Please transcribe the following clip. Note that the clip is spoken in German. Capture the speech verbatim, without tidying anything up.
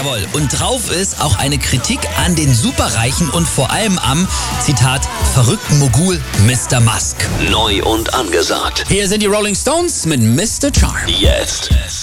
humorvoll und drauf ist auch eine Kritik an den Superreichen und vor allem am, Zitat, verrückten Mogul Mister Musk. Neu und angesagt. Hier sind die Rolling Stones mit Mister Charm. Jetzt.